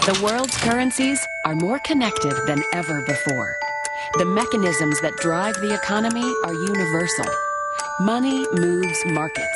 The world's currencies are more connected than ever before. The mechanisms that drive the economy are universal. Money moves markets.